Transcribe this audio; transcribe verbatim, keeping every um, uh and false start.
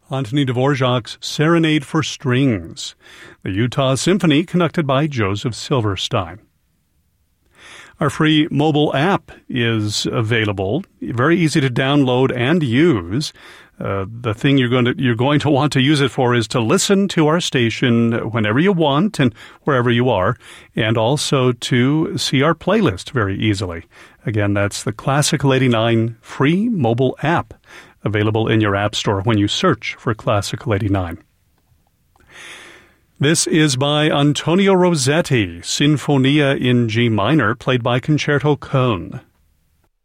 Antoni Dvorak's Serenade for Strings, the Utah Symphony conducted by Joseph Silverstein. Our free mobile app is available, very easy to download and use. Uh, the thing you're going to you're going to want to use it for is to listen to our station whenever you want and wherever you are, and also to see our playlist very easily. Again, that's the Classical eighty-nine free mobile app, available in your app store when you search for Classical eighty-nine. This is by Antonio Rossetti, Sinfonia in G minor, played by Concerto Cone.